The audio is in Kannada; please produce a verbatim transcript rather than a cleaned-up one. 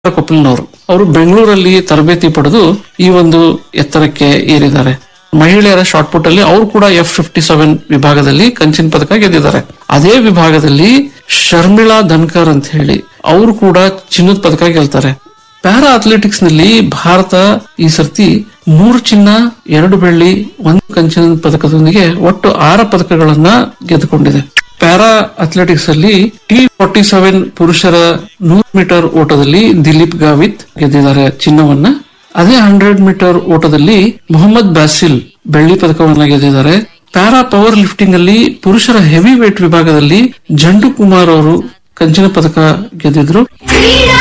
ಕೊಪ್ಪಲ್ನವರು. ಅವರು ಬೆಂಗಳೂರಲ್ಲಿ ತರಬೇತಿ ಪಡೆದು ಈ ಒಂದು ಎತ್ತರಕ್ಕೆ ಏರಿದ್ದಾರೆ. ಮಹಿಳೆಯರ ಶಾರ್ಟ್ ಪುಟ್ ಅಲ್ಲಿ ಅವರು ಕೂಡ ಎಫ್ ಫಿಫ್ಟಿ ಸೆವೆನ್ ವಿಭಾಗದಲ್ಲಿ ಕಂಚಿನ ಪದಕ ಗೆದ್ದಿದ್ದಾರೆ. ಅದೇ ವಿಭಾಗದಲ್ಲಿ ಶರ್ಮಿಳಾ ಧನ್ಕರ್ ಅಂತ ಹೇಳಿ ಅವರು ಕೂಡ ಚಿನ್ನದ ಪದಕ ಗೆಲ್ತಾರೆ. ಪ್ಯಾರಾ ಅಥ್ಲೆಟಿಕ್ಸ್ ನಲ್ಲಿ ಭಾರತ ಈ ಸರ್ತಿ ಮೂರು ಚಿನ್ನ, ಎರಡು ಬೆಳ್ಳಿ, ಒಂದು ಕಂಚಿನ ಪದಕದೊಂದಿಗೆ ಒಟ್ಟು ಆರು ಪದಕಗಳನ್ನ ಗೆದ್ದುಕೊಂಡಿದೆ. ಪ್ಯಾರಾ ಅಥ್ಲೆಟಿಕ್ಸ್ ಅಲ್ಲಿ ಟಿ ಫಾರ್ಟಿ ಸೆವೆನ್ ಪುರುಷರ ನೂರು ಮೀಟರ್ ಓಟದಲ್ಲಿ ದಿಲೀಪ್ ಗಾವಿತ್ ಗೆದ್ದಿದ್ದಾರೆ ಚಿನ್ನವನ್ನ. ಅದೇ ಹಂಡ್ರೆಡ್ ಮೀಟರ್ ಓಟದಲ್ಲಿ ಮೊಹಮ್ಮದ್ ಬಾಸಿಲ್ ಬೆಳ್ಳಿ ಪದಕವನ್ನ ಗೆದ್ದಿದ್ದಾರೆ. ಪ್ಯಾರಾ ಪವರ್ ಲಿಫ್ಟಿಂಗ್ ಅಲ್ಲಿ ಪುರುಷರ ಹೆವಿ ವೇಟ್ ವಿಭಾಗದಲ್ಲಿ ಜಂಡು ಕುಮಾರ್ ಅವರು ಕಂಚಿನ ಪದಕ ಗೆದ್ದಿದ್ರು.